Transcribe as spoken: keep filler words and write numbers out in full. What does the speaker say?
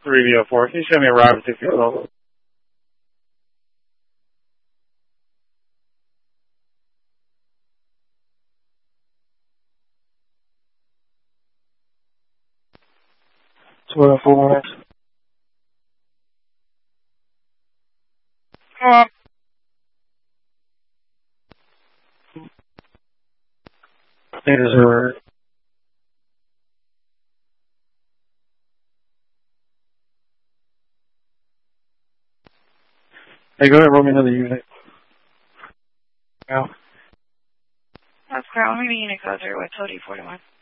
three V oh four. Can you show me a ride with six twelve? twelve four. Come on. It is her. Hey, go ahead and roll me another unit. Yeah. That's correct. Let me be unit closer with T O D forty-one.